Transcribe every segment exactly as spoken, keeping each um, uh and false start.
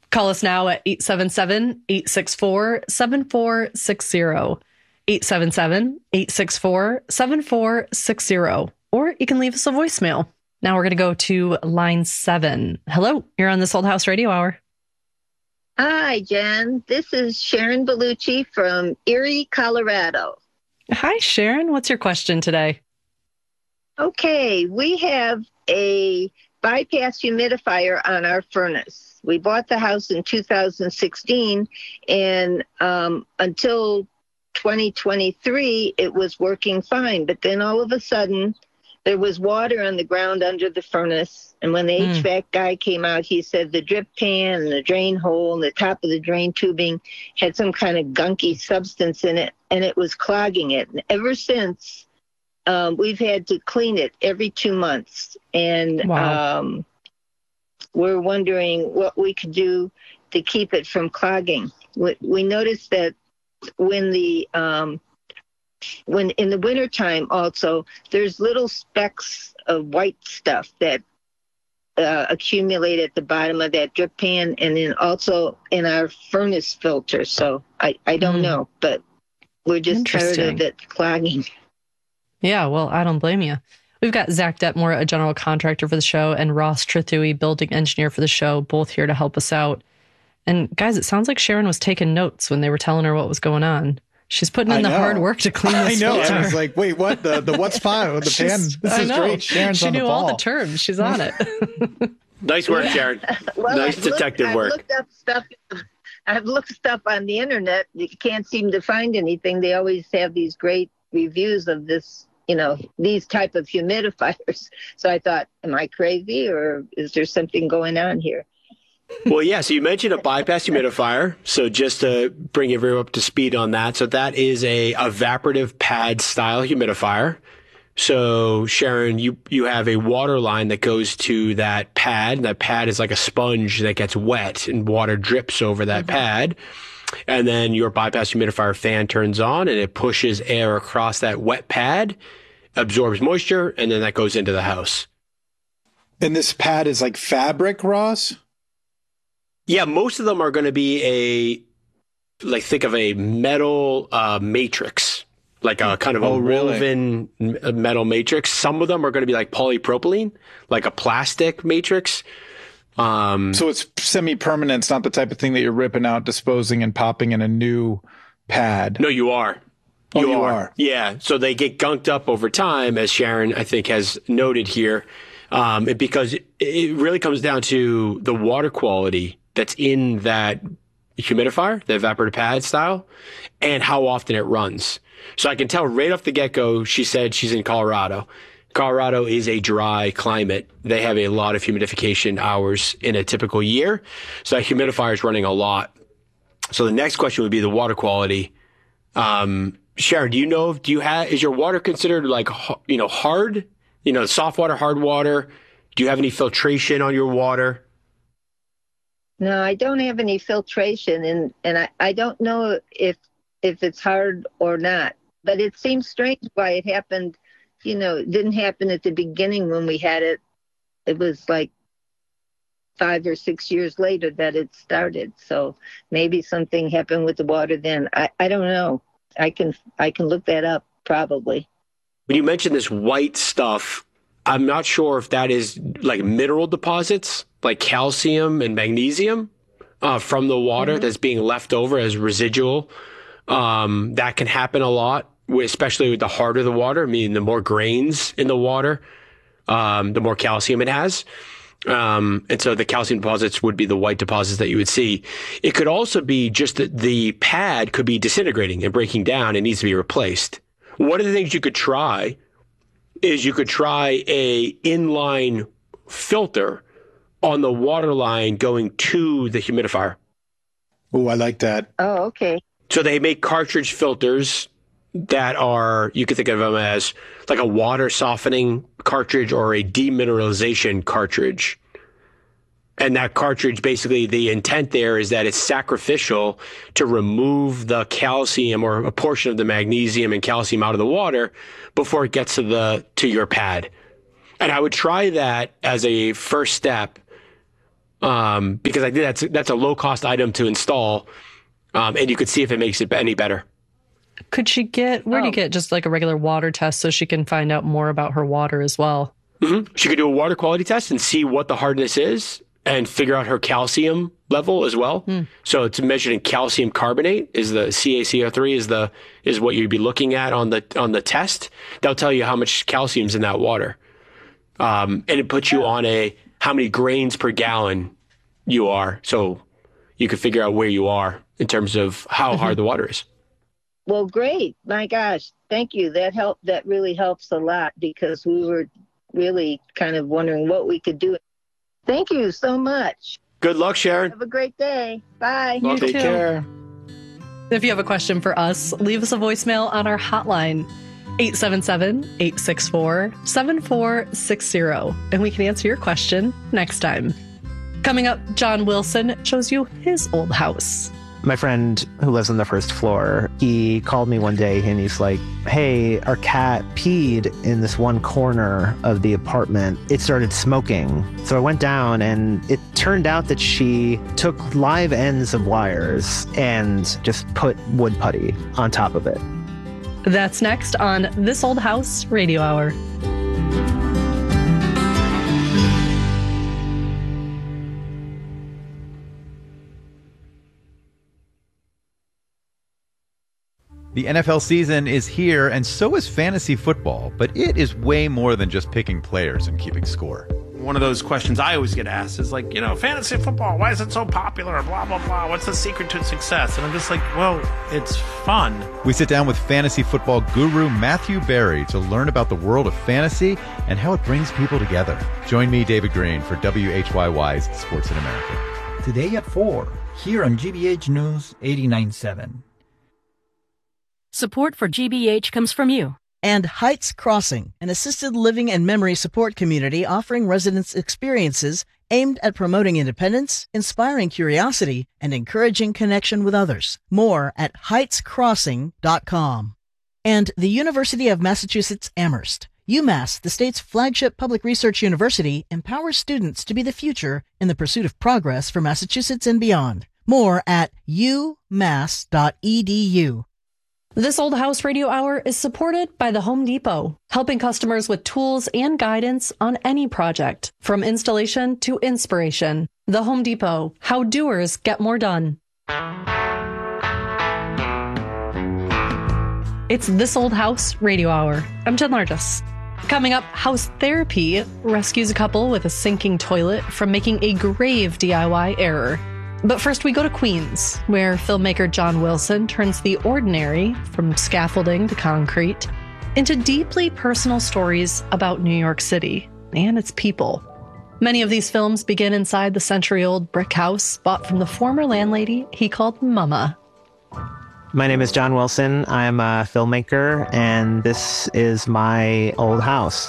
Call us now at eight seven seven, eight six four, seven four six zero. eight seven seven, eight six four, seven four six zero. Or you can leave us a voicemail. Now we're going to go to line seven. Hello, you're on This Old House Radio Hour. Hi, Jen. This is Sharon Bellucci from Erie, Colorado. Hi, Sharon. What's your question today? Okay, we have a bypass humidifier on our furnace. We bought the house in two thousand sixteen, and um, until twenty twenty-three, it was working fine. But then all of a sudden, there was water on the ground under the furnace. And when the mm. H V A C guy came out, he said the drip pan and the drain hole and the top of the drain tubing had some kind of gunky substance in it, and it was clogging it. And ever since, um, we've had to clean it every two months. And wow. um, we're wondering what we could do to keep it from clogging. We, we noticed that when the um, when in the wintertime also, there's little specks of white stuff that uh, accumulate at the bottom of that drip pan, and then also in our furnace filter. So I, I don't mm. know, but we're just tired of it clogging. Yeah, well, I don't blame you. We've got Zach Detmore, a general contractor for the show, and Ross Trithui, building engineer for the show, both here to help us out. And guys, it sounds like Sharon was taking notes when they were telling her what was going on. She's putting in I the know. hard work to clean this I know. filter. I was like, wait, what? The the what's fine with the pan? This I is know. great. Sharon's she on the knew ball. all the terms. She's on it. Nice work, Sharon. Well, nice I've detective looked, work. I've looked up stuff. I've looked stuff on the internet. You can't seem to find anything. They always have these great reviews of this, you know, these type of humidifiers. So I thought, am I crazy, or is there something going on here? Well, yeah, so you mentioned a bypass humidifier. So just to bring everyone up to speed on that. So that is a evaporative pad style humidifier. So Sharon, you, you have a water line that goes to that pad. And that pad is like a sponge that gets wet and water drips over that mm-hmm. pad. And then your bypass humidifier fan turns on and it pushes air across that wet pad, absorbs moisture, and then that goes into the house. And this pad is like fabric, Ross? Yeah, most of them are going to be a, like, think of a metal uh, matrix, like a kind of oh, a really? woven metal matrix. Some of them are going to be like polypropylene, like a plastic matrix. Um, so it's semi-permanent. It's not the type of thing that you're ripping out, disposing, and popping in a new pad. No, you are. You, oh, you are. are. Yeah. So they get gunked up over time, as Sharon, I think, has noted here, um, because it, it really comes down to the water quality that's in that humidifier, the evaporative pad style, and how often it runs. So I can tell right off the get-go, she said she's in Colorado. Colorado is a dry climate. They have a lot of humidification hours in a typical year. So that humidifier is running a lot. So the next question would be the water quality. Um, Sharon, do you know, do you have, is your water considered like, you know, hard, you know, soft water, hard water? Do you have any filtration on your water? No, I don't have any filtration, and, and I, I don't know if if it's hard or not. But it seems strange why it happened. You know, it didn't happen at the beginning when we had it. It was like five or six years later that it started. So maybe something happened with the water then. I, I don't know. I can I can look that up probably. When you mentioned this white stuff, I'm not sure if that is like mineral deposits, like calcium and magnesium uh, from the water mm-hmm. that's being left over as residual. Um, that can happen a lot, especially with the harder the water, meaning the more grains in the water, um, the more calcium it has. Um, and so the calcium deposits would be the white deposits that you would see. It could also be just that the pad could be disintegrating and breaking down and needs to be replaced. One of the things you could try is you could try a inline filter on the water line going to the humidifier. Oh, I like that. Oh, okay. So they make cartridge filters that are, you could think of them as like a water softening cartridge or a demineralization cartridge. And that cartridge, basically, the intent there is that it's sacrificial to remove the calcium or a portion of the magnesium and calcium out of the water before it gets to the to your pad. And I would try that as a first step um, because I think that's that's a low cost item to install, um, and you could see if it makes it any better. Could she get, where do you Oh. get just like a regular water test so she can find out more about her water as well? Mm-hmm. She could do a water quality test and see what the hardness is and figure out her calcium level as well. Mm. So it's measured in calcium carbonate is the C A C O three is the is what you'd be looking at on the on the test. They'll tell you how much calcium's in that water. Um, and it puts you on a how many grains per gallon you are. So you can figure out where you are in terms of how hard the water is. Well, great. My gosh. Thank you. That helped. That really helps a lot because we were really kind of wondering what we could do. Thank you so much. Good luck, Sharon. Have a great day. Bye. You Take too. care. If you have a question for us, leave us a voicemail on our hotline, eight seven seven, eight six four, seven four six zero, and we can answer your question next time. Coming up, John Wilson shows you his old house. My friend who lives on the first floor, he called me one day and he's like, hey, our cat peed in this one corner of the apartment. It started smoking. So I went down and it turned out that she took live ends of wires and just put wood putty on top of it. That's next on This Old House Radio Hour. The N F L season is here, and so is fantasy football, but it is way more than just picking players and keeping score. One of those questions I always get asked is like, you know, fantasy football, why is it so popular? Blah, blah, blah. What's the secret to success? And I'm just like, well, it's fun. We sit down with fantasy football guru Matthew Berry to learn about the world of fantasy and how it brings people together. Join me, David Green, for W H Y Y's Sports in America. Today at four, here on G B H News eighty-nine point seven. Support for G B H comes from you. And Heights Crossing, an assisted living and memory support community offering residents experiences aimed at promoting independence, inspiring curiosity, and encouraging connection with others. More at heights crossing dot com. And the University of Massachusetts Amherst. UMass, the state's flagship public research university, empowers students to be the future in the pursuit of progress for Massachusetts and beyond. More at u mass dot e d u. This Old House Radio Hour is supported by the Home Depot, helping customers with tools and guidance on any project, from installation to inspiration. The Home Depot, how doers get more done. It's This Old House Radio Hour. I'm Jen Largis. Coming up, House Therapy rescues a couple with a sinking toilet from making a grave D I Y error. But first we go to Queens, where filmmaker John Wilson turns the ordinary, from scaffolding to concrete, into deeply personal stories about New York City and its people. Many of these films begin inside the century-old brick house bought from the former landlady he called Mama. My name is John Wilson. I'm a filmmaker, and this is my old house.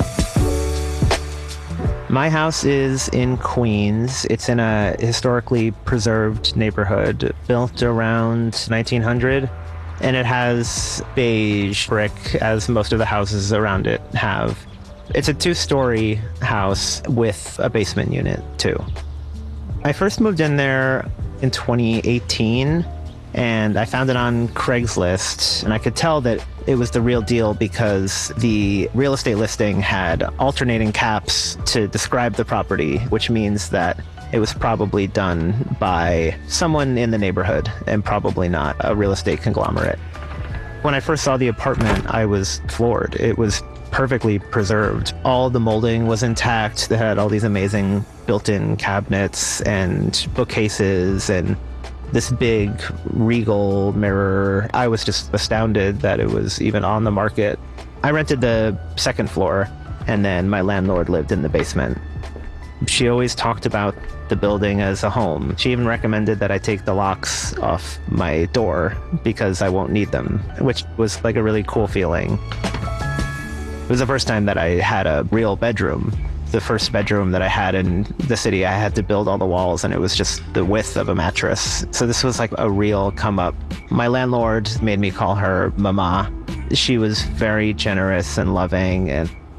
My house is in Queens. It's in a historically preserved neighborhood built around nineteen hundred, and it has beige brick, as most of the houses around it have. It's a two-story house with a basement unit, too. I first moved in there in twenty eighteen, and I found it on Craigslist, and I could tell that it was the real deal because the real estate listing had alternating caps to describe the property, which means that it was probably done by someone in the neighborhood and probably not a real estate conglomerate. When I first saw the apartment, I was floored. It was perfectly preserved. All the molding was intact. They had all these amazing built-in cabinets and bookcases and this big regal mirror. I was just astounded that it was even on the market. I rented the second floor, and then my landlord lived in the basement. She always talked about the building as a home. She even recommended that I take the locks off my door because I won't need them, which was like a really cool feeling. It was the first time that I had a real bedroom. The first bedroom that I had in the city, I had to build all the walls, and it was just the width of a mattress. So this was like a real come up. My landlord made me call her Mama. She was very generous and loving, and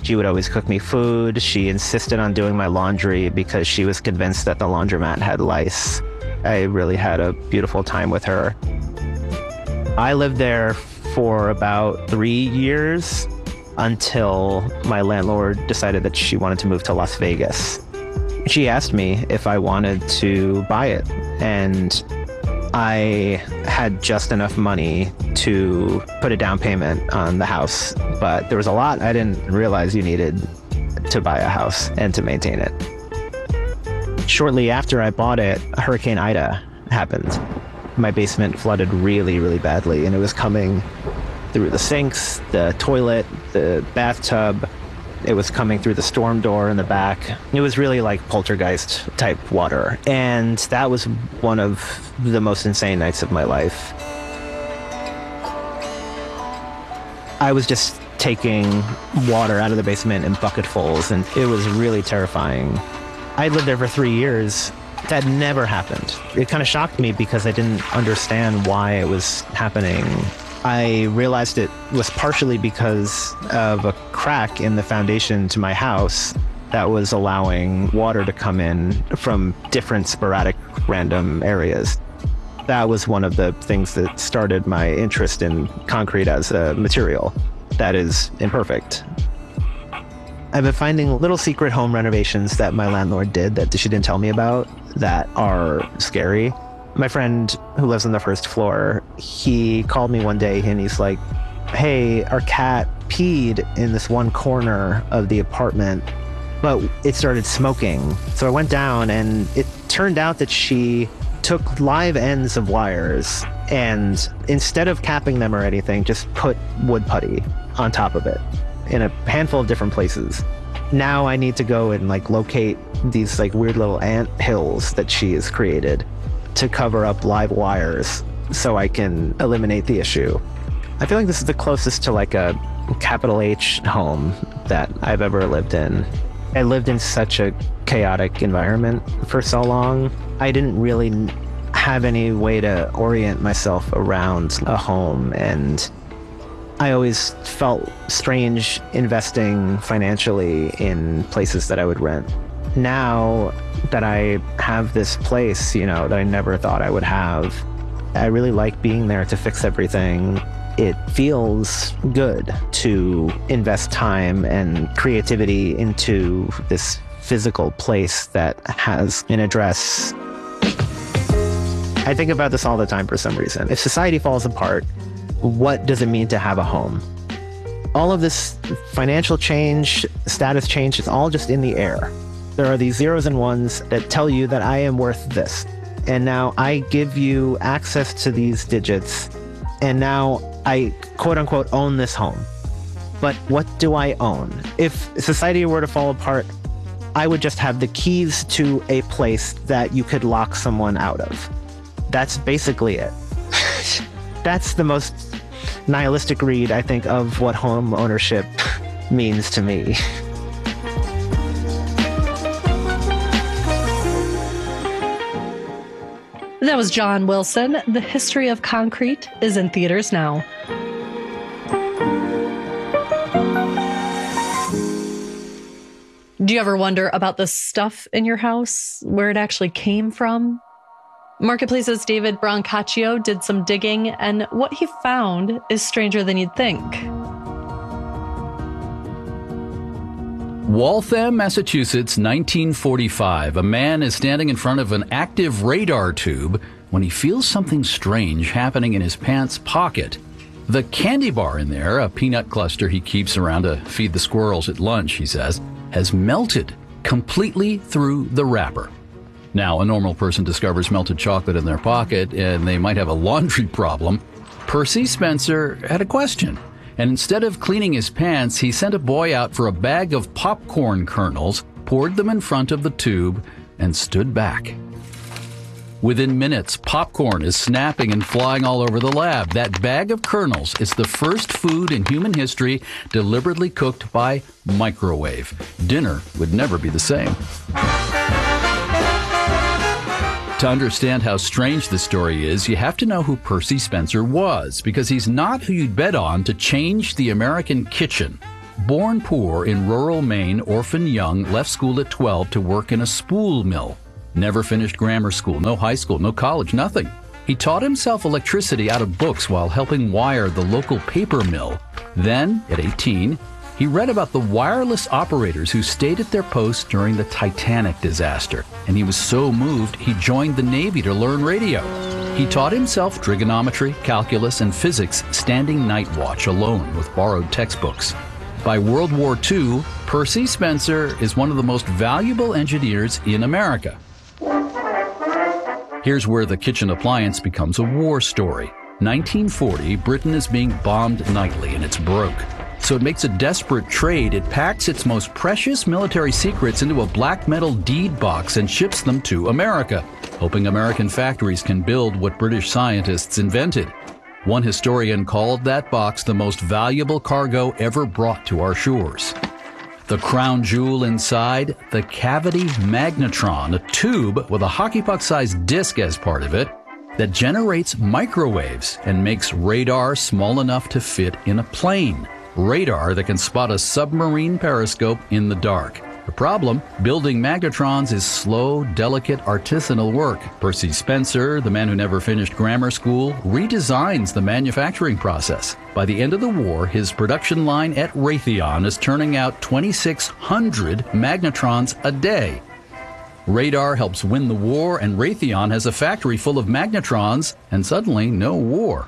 She would always cook me food. She insisted on doing my laundry because she was convinced that the laundromat had lice. I really had a beautiful time with her. I lived there for about three years until my landlord decided that she wanted to move to Las Vegas. She asked me if I wanted to buy it, and I had just enough money to put a down payment on the house, but there was a lot I didn't realize you needed to buy a house and to maintain it. Shortly after I bought it, Hurricane Ida happened. My basement flooded really, really badly, and it was coming through the sinks, the toilet, the bathtub. It was coming through the storm door in the back. It was really like poltergeist type water. And that was one of the most insane nights of my life. I was just taking water out of the basement in bucketfuls, and it was really terrifying. I lived there for three years. That never happened. It kind of shocked me because I didn't understand why it was happening. I realized it was partially because of a crack in the foundation to my house that was allowing water to come in from different sporadic random areas. That was one of the things that started my interest in concrete as a material that is imperfect. I've been finding little secret home renovations that my landlord did that she didn't tell me about that are scary. My friend who lives on the first floor, he called me one day and he's like, hey, our cat peed in this one corner of the apartment, but it started smoking. So I went down, and it turned out that she took live ends of wires and instead of capping them or anything, just put wood putty on top of it in a handful of different places. Now I need to go and like locate these like weird little ant hills that she has created to cover up live wires so I can eliminate the issue. I feel like this is the closest to like a capital H home that I've ever lived in. I lived in such a chaotic environment for so long. I didn't really have any way to orient myself around a home, and I always felt strange investing financially in places that I would rent. Now that I have this place, you know, that I never thought I would have, I really like being there to fix everything. It feels good to invest time and creativity into this physical place that has an address. I think about this all the time for some reason. If society falls apart, what does it mean to have a home? All of this financial change, status change, is all just in the air. There are these zeros and ones that tell you that I am worth this. And now I give you access to these digits. And now I, quote unquote, own this home. But what do I own? If society were to fall apart, I would just have the keys to a place that you could lock someone out of. That's basically it. That's the most nihilistic read, I think, of what home ownership means to me. That was John Wilson. The History of Concrete is in theaters now. Do you ever wonder about the stuff in your house, where it actually came from? Marketplace's David Brancaccio did some digging, and what he found is stranger than you'd think. Waltham, Massachusetts, nineteen forty-five. A man is standing in front of an active radar tube when he feels something strange happening in his pants pocket. The candy bar in there, a peanut cluster he keeps around to feed the squirrels at lunch, he says, has melted completely through the wrapper. Now, a normal person discovers melted chocolate in their pocket and they might have a laundry problem. Percy Spencer had a question. And instead of cleaning his pants, he sent a boy out for a bag of popcorn kernels, poured them in front of the tube, and stood back. Within minutes, popcorn is snapping and flying all over the lab. That bag of kernels is the first food in human history deliberately cooked by microwave. Dinner would never be the same. To understand how strange the story is, you have to know who Percy Spencer was, because he's not who you'd bet on to change the American kitchen. Born poor in rural Maine, Orphan Young left school at twelve to work in a spool mill. Never finished grammar school, no high school, no college, nothing. He taught himself electricity out of books while helping wire the local paper mill. Then, at eighteen, he read about the wireless operators who stayed at their posts during the Titanic disaster, and he was so moved he joined the Navy to learn radio. He taught himself trigonometry, calculus, and physics standing night watch alone with borrowed textbooks. By World War Two, Percy Spencer is one of the most valuable engineers in America. Here's where the kitchen appliance becomes a war story. nineteen forty, Britain is being bombed nightly and it's broke. So it makes a desperate trade. It packs its most precious military secrets into a black metal deed box and ships them to America, hoping American factories can build what British scientists invented. One historian called that box the most valuable cargo ever brought to our shores. The crown jewel inside, the cavity magnetron, a tube with a hockey puck-sized disc as part of it that generates microwaves and makes radar small enough to fit in a plane. Radar that can spot a submarine periscope in the dark. The problem, building magnetrons is slow, delicate, artisanal work. Percy Spencer, the man who never finished grammar school, redesigns the manufacturing process. By the end of the war, his production line at Raytheon is turning out twenty-six hundred magnetrons a day. Radar helps win the war, and Raytheon has a factory full of magnetrons, and suddenly no war.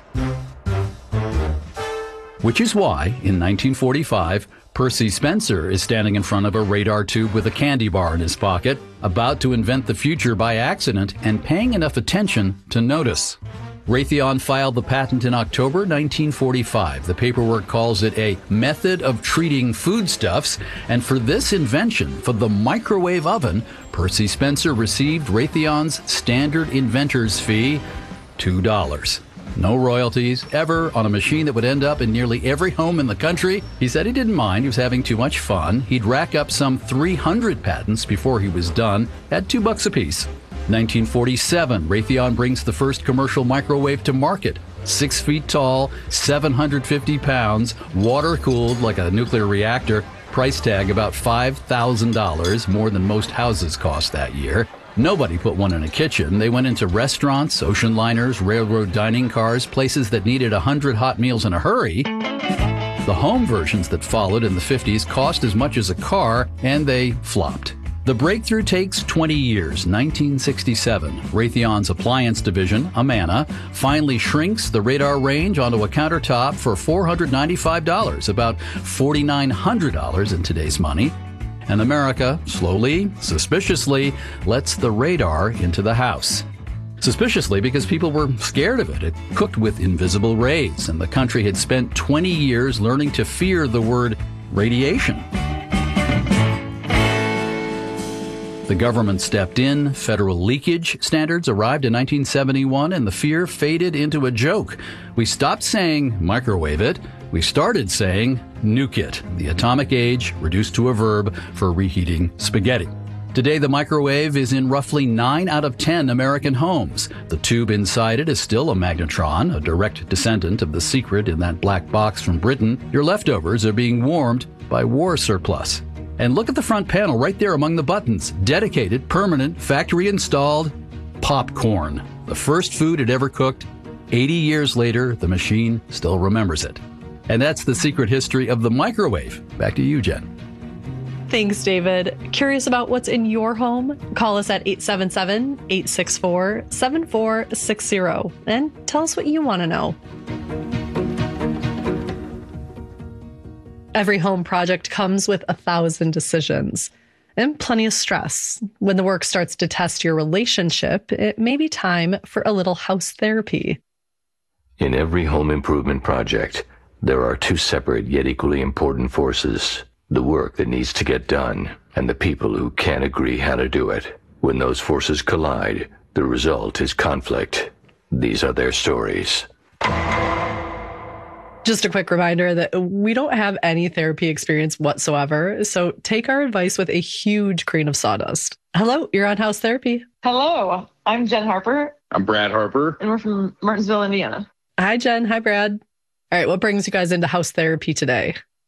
Which is why, in nineteen forty-five, Percy Spencer is standing in front of a radar tube with a candy bar in his pocket, about to invent the future by accident and paying enough attention to notice. Raytheon filed the patent in October nineteen forty-five. The paperwork calls it a method of treating foodstuffs, and for this invention, for the microwave oven, Percy Spencer received Raytheon's standard inventor's fee, two dollars. No royalties, ever, on a machine that would end up in nearly every home in the country. He said he didn't mind. He was having too much fun. He'd rack up some three hundred patents before he was done at two bucks apiece. nineteen forty-seven, Raytheon brings the first commercial microwave to market. Six feet tall, seven hundred fifty pounds, water-cooled like a nuclear reactor. Price tag about five thousand dollars, more than most houses cost that year. Nobody put one in a kitchen. They went into restaurants, ocean liners, railroad dining cars, places that needed a hundred hot meals in a hurry. The home versions that followed in the fifties cost as much as a car, and they flopped. The breakthrough takes twenty years. nineteen sixty-seven, Raytheon's appliance division, Amana, finally shrinks the radar range onto a countertop for four hundred ninety-five dollars, about four thousand nine hundred dollars in today's money. And America, slowly, suspiciously, lets the radar into the house. Suspiciously because people were scared of it. It cooked with invisible rays, and the country had spent twenty years learning to fear the word radiation. The government stepped in, federal leakage standards arrived in nineteen seventy-one, and the fear faded into a joke. We stopped saying microwave it. We started saying nuke it, the atomic age reduced to a verb for reheating spaghetti. Today, the microwave is in roughly nine out of ten American homes. The tube inside it is still a magnetron, a direct descendant of the secret in that black box from Britain. Your leftovers are being warmed by war surplus. And look at the front panel right there among the buttons. Dedicated, permanent, factory installed popcorn. The first food it ever cooked. eighty years later, the machine still remembers it. And that's the secret history of the microwave. Back to you, Jen. Thanks, David. Curious about what's in your home? Call us at eight seven seven, eight six four, seven four six zero and tell us what you want to know. Every home project comes with a thousand decisions and plenty of stress. When the work starts to test your relationship, it may be time for a little house therapy. In every home improvement project, there are two separate yet equally important forces: the work that needs to get done and the people who can't agree how to do it. When those forces collide, the result is conflict. These are their stories. Just a quick reminder that we don't have any therapy experience whatsoever, so take our advice with a huge grain of sawdust. Hello, you're on House Therapy. Hello, I'm Jen Harper. I'm Brad Harper. And we're from Martinsville, Indiana. Hi, Jen. Hi, Brad. All right, what brings you guys into House Therapy today?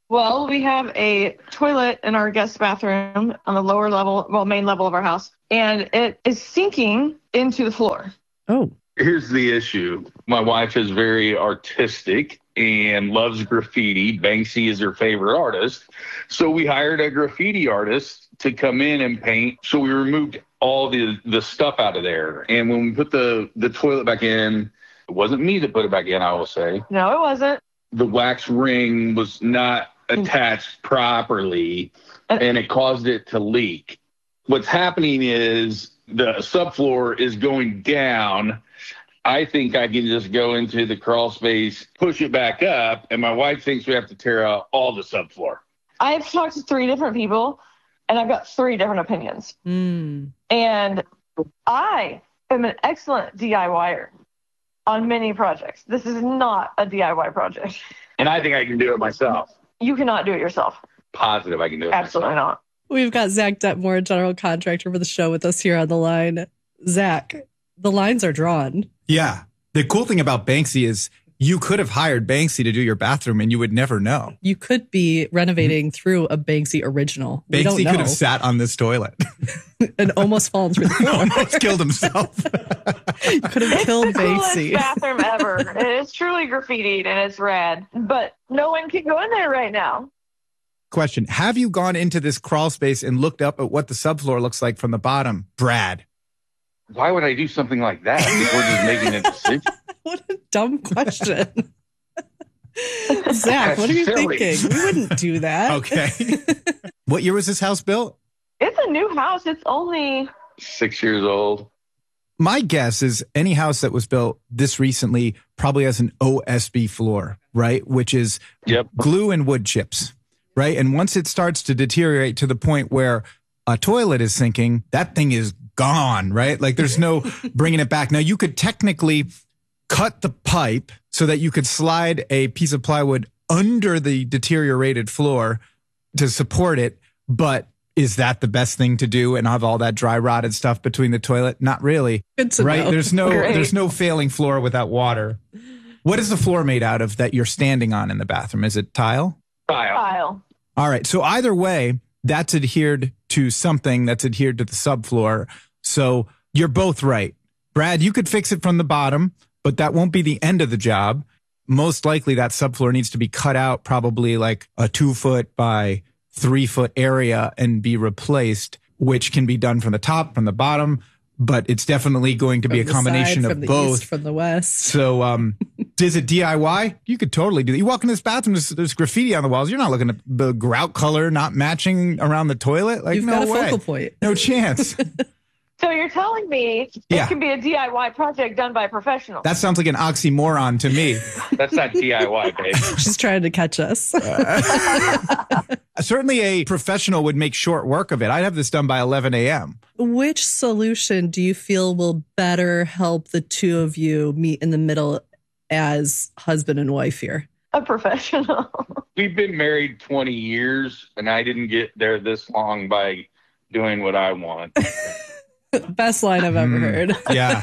Well, we have a toilet in our guest bathroom on the lower level, well, main level of our house, and it is sinking into the floor. Oh. Here's the issue. My wife is very artistic and loves graffiti. Banksy is her favorite artist. So we hired a graffiti artist to come in and paint. So we removed all the, the stuff out of there. And when we put the, the toilet back in, it wasn't me that put it back in, I will say. No, it wasn't. The wax ring was not attached properly, and it caused it to leak. What's happening is the subfloor is going down. I think I can just go into the crawl space, push it back up, and my wife thinks we have to tear out all the subfloor. I've talked to three different people, and I've got three different opinions. Mm. And I am an excellent DIYer on many projects. This is not a D I Y project. And I think I can do it myself. You cannot do it yourself. Positive I can do it Absolutely myself. not. We've got Zach Detmore, general contractor for the show, with us here on the line. Zach, the lines are drawn. Yeah. The cool thing about Banksy is you could have hired Banksy to do your bathroom and you would never know. You could be renovating mm-hmm. through a Banksy original. We Banksy don't know. could have sat on this toilet. And almost fallen through the floor. Almost killed himself. You could have killed It's the coolest Banksy. bathroom ever. It is truly graffitied and it's rad. But no one can go in there right now. Question. Have you gone into this crawl space and looked up at what the subfloor looks like from the bottom? Brad. Why would I do something like that before just making a decision? What a dumb question. Zach, what are you Silly. thinking? We wouldn't do that. Okay. What year was this house built? It's a new house. It's only Six years old. My guess is any house that was built this recently probably has an O S B floor, right? Which is yep. glue and wood chips, right? And once it starts to deteriorate to the point where a toilet is sinking, that thing is gone, right? Like there's no bringing it back. Now you could technically cut the pipe so that you could slide a piece of plywood under the deteriorated floor to support it. But is that the best thing to do and have all that dry rotted stuff between the toilet? Not really. Good to right? know. There's no Great. there's no failing floor without water. What is the floor made out of that you're standing on in the bathroom? Is it tile? Tile. Tile. All right. So either way, that's adhered to something that's adhered to the subfloor. So you're both right. Brad, you could fix it from the bottom, but that won't be the end of the job. Most likely that subfloor needs to be cut out, probably like a two foot by three foot area, and be replaced, which can be done from the top, from the bottom, but it's definitely going to be From a the combination side, of from the both. east, from the west. So, um, is it D I Y? You could totally do that. You walk in this bathroom, there's, there's graffiti on the walls. You're not looking at the grout color not matching around the toilet. Like, You've no got a way. focal point. No chance. So you're telling me Yeah. it can be a D I Y project done by a professional? That sounds like an oxymoron to me. That's not D I Y, babe. She's trying to catch us. Certainly a professional would make short work of it. I'd have this done by eleven a.m. Which solution do you feel will better help the two of you meet in the middle as husband and wife here? A professional. We've been married twenty years, and I didn't get there this long by doing what I want. Best line I've ever Mm, heard. Yeah.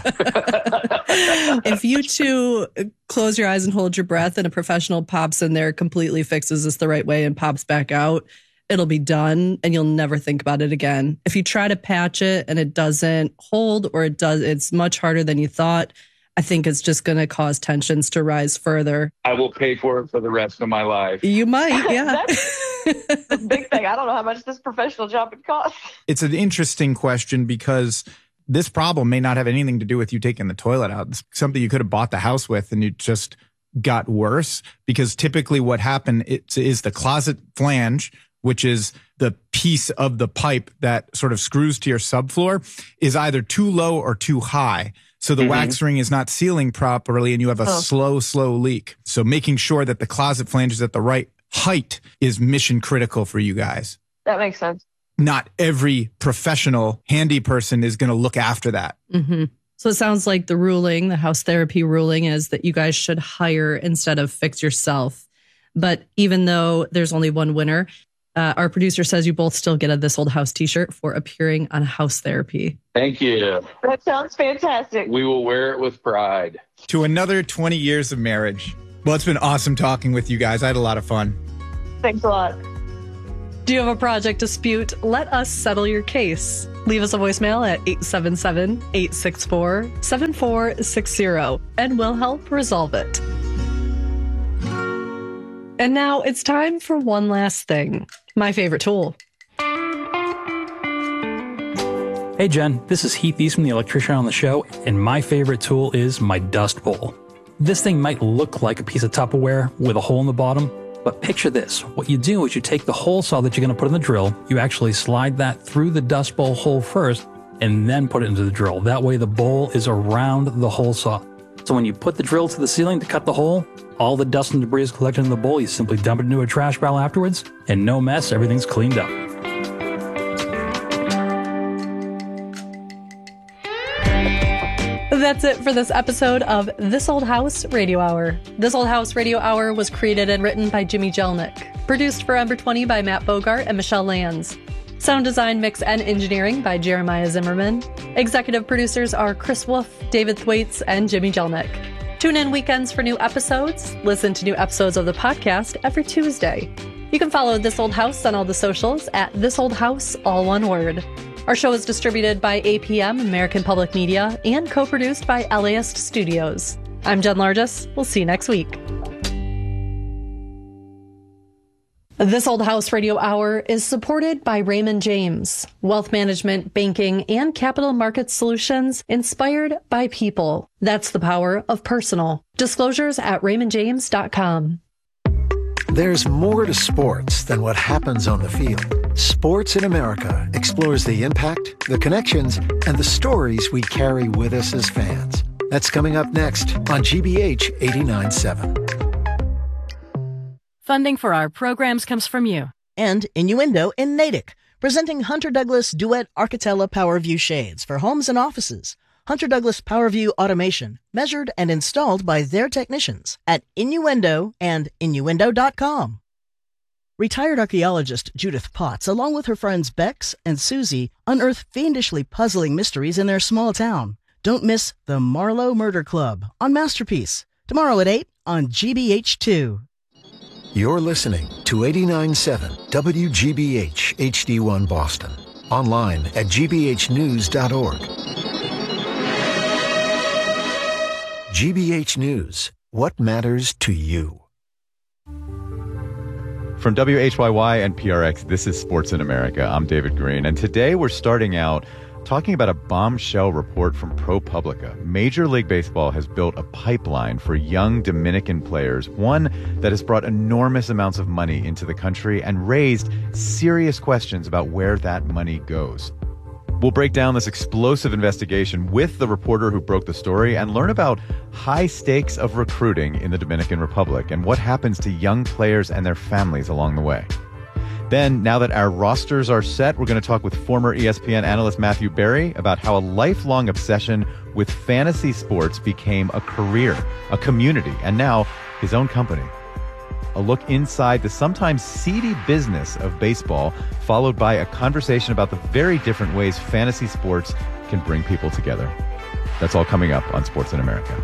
If you two close your eyes and hold your breath and a professional pops in there, completely fixes this the right way and pops back out, it'll be done and you'll never think about it again. If you try to patch it and it doesn't hold, or it does, it's much harder than you thought, I think it's just going to cause tensions to rise further. I will pay for it for the rest of my life. You might, yeah. That's the big thing. I don't know how much this professional job would cost. It's an interesting question because this problem may not have anything to do with you taking the toilet out. It's something you could have bought the house with and it just got worse, because typically what happened is, is the closet flange, which is the piece of the pipe that sort of screws to your subfloor, is either too low or too high. So the mm-hmm. wax ring is not sealing properly and you have a oh. slow, slow leak. So making sure that the closet flange is at the right height is mission critical for you guys. That makes sense. Not every professional handy person is going to look after that. Mm-hmm. So it sounds like the ruling, the house therapy ruling, is that you guys should hire instead of fix yourself. But even though there's only one winner, uh, our producer says you both still get a This Old House t-shirt for appearing on House Therapy. Thank you. That sounds fantastic. We will wear it with pride. To another twenty years of marriage. Well, it's been awesome talking with you guys. I had a lot of fun. Thanks a lot. Do you have a project dispute? Let us settle your case. Leave us a voicemail at eight seven seven, eight six four, seven four six zero and we'll help resolve it. And now it's time for one last thing. My favorite tool. Hey Jen, this is Heath Eastman, the electrician on the show, and my favorite tool is my dust bowl. This thing might look like a piece of Tupperware with a hole in the bottom, but picture this. What you do is you take the hole saw that you're going to put in the drill, you actually slide that through the dust bowl hole first, and then put it into the drill. That way the bowl is around the hole saw. So when you put the drill to the ceiling to cut the hole, all the dust and debris is collected in the bowl. You simply dump it into a trash barrel afterwards, and no mess, everything's cleaned up. That's it for this episode of This Old House Radio Hour. This Old House Radio Hour was created and written by Jimmy Jelnick. Produced for Ember twenty by Matt Bogart and Michelle Lands. Sound design, mix, and engineering by Jeremiah Zimmerman. Executive producers are Chris Wolf, David Thwaites, and Jimmy Jelnick. Tune in weekends for new episodes. Listen to new episodes of the podcast every Tuesday. You can follow This Old House on all the socials at This Old House, all one word. Our show is distributed by A P M, American Public Media, and co-produced by LAist Studios. I'm Jen Largis. We'll see you next week. This Old House Radio Hour is supported by Raymond James, wealth management, banking, and capital markets solutions inspired by people. That's the power of personal. Disclosures at raymond james dot com. There's more to sports than what happens on the field. Sports in America explores the impact, the connections, and the stories we carry with us as fans. That's coming up next on G B H eighty-nine point seven. Funding for our programs comes from you. And Innuendo in Natick, presenting Hunter Douglas Duet Architella PowerView shades for homes and offices. Hunter Douglas PowerView automation, measured and installed by their technicians at Innuendo and innuendo dot com. Retired archaeologist Judith Potts, along with her friends Bex and Susie, unearth fiendishly puzzling mysteries in their small town. Don't miss the Marlowe Murder Club on Masterpiece, tomorrow at eight on G B H two. You're listening to eighty-nine point seven W G B H H D one Boston. Online at g b h news dot org. G B H News. What matters to you? From W H Y Y and P R X, this is Sports in America. I'm David Green, and today we're starting out talking about a bombshell report from ProPublica. Major League Baseball has built a pipeline for young Dominican players, one that has brought enormous amounts of money into the country and raised serious questions about where that money goes. We'll break down this explosive investigation with the reporter who broke the story and learn about high stakes of recruiting in the Dominican Republic and what happens to young players and their families along the way. Then, now that our rosters are set, we're going to talk with former E S P N analyst Matthew Berry about how a lifelong obsession with fantasy sports became a career, a community, and now his own company. A look inside the sometimes seedy business of baseball, followed by a conversation about the very different ways fantasy sports can bring people together. That's all coming up on Sports in America.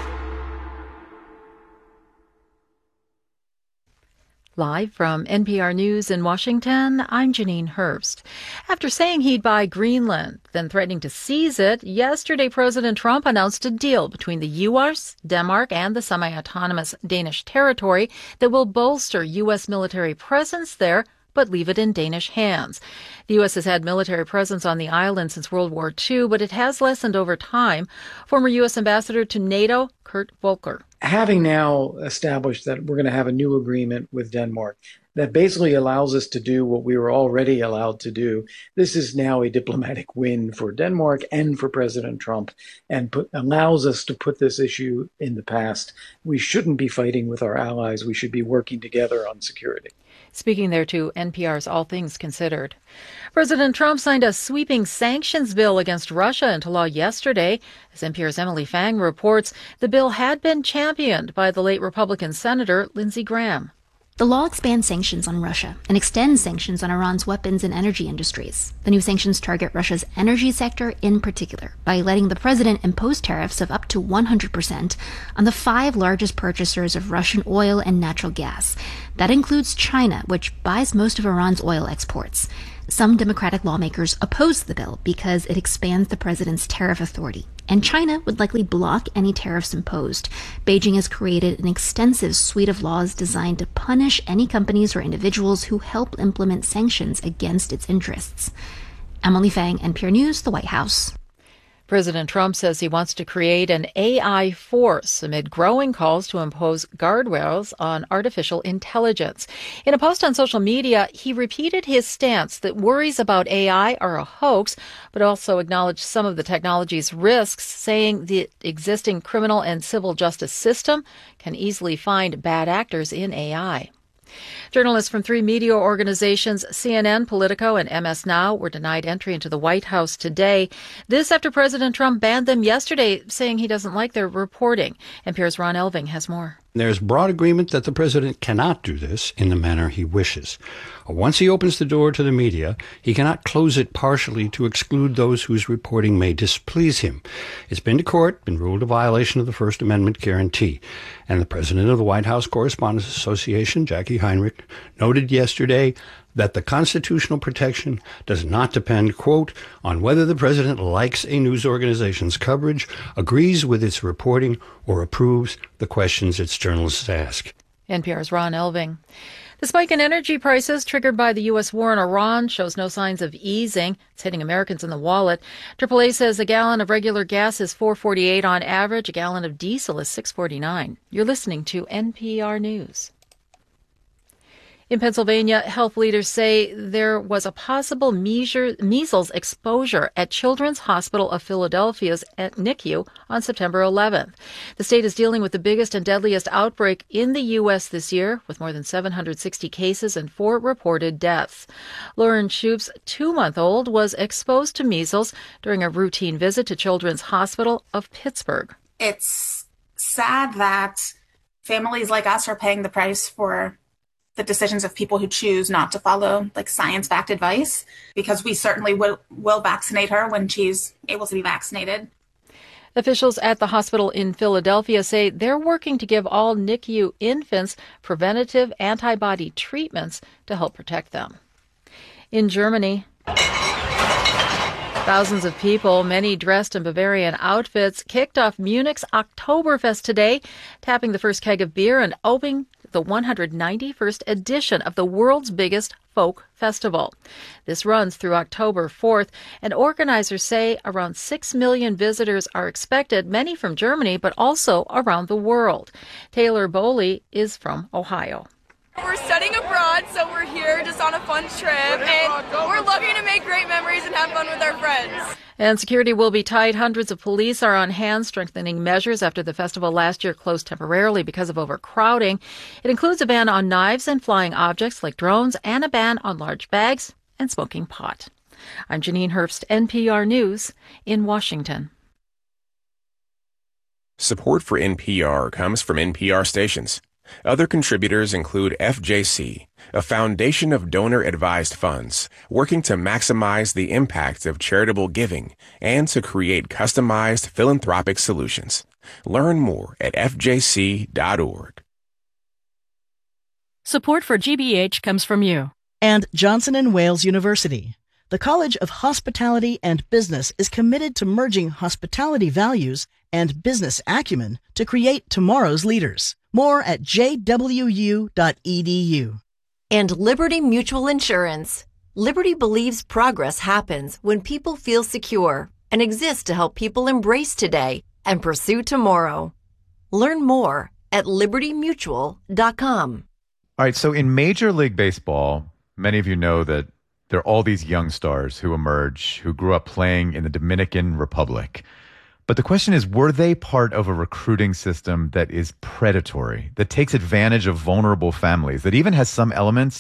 Live from N P R News in Washington, I'm Janine Herbst. After saying he'd buy Greenland, then threatening to seize it, yesterday President Trump announced a deal between the U S, Denmark, and the semi-autonomous Danish territory that will bolster U S military presence there, but leave it in Danish hands. The U S has had military presence on the island since World War Two, but it has lessened over time. Former U S Ambassador to NATO, Kurt Volker. Having now established that we're going to have a new agreement with Denmark that basically allows us to do what we were already allowed to do, this is now a diplomatic win for Denmark and for President Trump, and put, allows us to put this issue in the past. We shouldn't be fighting with our allies. We should be working together on security. Speaking there to N P R's All Things Considered. President Trump signed a sweeping sanctions bill against Russia into law yesterday. As N P R's Emily Fang reports, the bill had been championed by the late Republican Senator Lindsey Graham. The law expands sanctions on Russia and extends sanctions on Iran's weapons and energy industries. The new sanctions target Russia's energy sector in particular by letting the president impose tariffs of up to one hundred percent on the five largest purchasers of Russian oil and natural gas. That includes China, which buys most of Iran's oil exports. Some Democratic lawmakers oppose the bill because it expands the president's tariff authority, and China would likely block any tariffs imposed. Beijing has created an extensive suite of laws designed to punish any companies or individuals who help implement sanctions against its interests. Emily Fang, N P R News, the White House. President Trump says he wants to create an A I force amid growing calls to impose guardrails on artificial intelligence. In a post on social media, he repeated his stance that worries about A I are a hoax, but also acknowledged some of the technology's risks, saying the existing criminal and civil justice system can easily find bad actors in A I. Journalists from three media organizations, C N N, Politico, and M S Now, were denied entry into the White House today. This after President Trump banned them yesterday, saying he doesn't like their reporting. N P R's Ron Elving has more. There's broad agreement that the president cannot do this in the manner he wishes. Once he opens the door to the media, he cannot close it partially to exclude those whose reporting may displease him. It's been to court, been ruled a violation of the First Amendment guarantee. And the president of the White House Correspondents Association, Jackie Heinrich, noted yesterday that the constitutional protection does not depend, quote, on whether the president likes a news organization's coverage, agrees with its reporting, or approves the questions its journalists ask. N P R's Ron Elving. The spike in energy prices triggered by the U S war in Iran shows no signs of easing. It's hitting Americans in the wallet. triple A says a gallon of regular gas is four dollars and forty-eight cents on average. A gallon of diesel is six dollars and forty-nine cents. You're listening to N P R News. In Pennsylvania, health leaders say there was a possible measles exposure at Children's Hospital of Philadelphia's N I C U on September eleventh. The state is dealing with the biggest and deadliest outbreak in the U S this year, with more than seven hundred sixty cases and four reported deaths. Lauren Shoup's two-month-old was exposed to measles during a routine visit to Children's Hospital of Pittsburgh. It's sad that families like us are paying the price for the decisions of people who choose not to follow like science-backed advice, because we certainly will, will vaccinate her when she's able to be vaccinated. Officials at the hospital in Philadelphia say they're working to give all N I C U infants preventative antibody treatments to help protect them. In Germany, thousands of people, many dressed in Bavarian outfits, kicked off Munich's Oktoberfest today, tapping the first keg of beer and opening the one hundred ninety-first edition of the world's biggest folk festival. This runs through October fourth, and organizers say around six million visitors are expected, many from Germany, but also around the world. Taylor Bowley is from Ohio. We're studying abroad, so we're here just on a fun trip, and we're looking to make great memories and have fun with our friends. And security will be tight. Hundreds of police are on hand, strengthening measures after the festival last year closed temporarily because of overcrowding. It includes a ban on knives and flying objects like drones, and a ban on large bags and smoking pot. I'm Janine Herbst, N P R News in Washington. Support for N P R comes from N P R stations. Other contributors include F J C, a foundation of donor-advised funds working to maximize the impact of charitable giving and to create customized philanthropic solutions. Learn more at f j c dot org. Support for G B H comes from you. And Johnson and Wales University. The College of Hospitality and Business is committed to merging hospitality values and business acumen to create tomorrow's leaders. More at j w u dot e d u. And Liberty Mutual Insurance. Liberty believes progress happens when people feel secure and exists to help people embrace today and pursue tomorrow. Learn more at liberty mutual dot com. All right, so in Major League Baseball, many of you know that there are all these young stars who emerge, who grew up playing in the Dominican Republic. But the question is, were they part of a recruiting system that is predatory, that takes advantage of vulnerable families, that even has some elements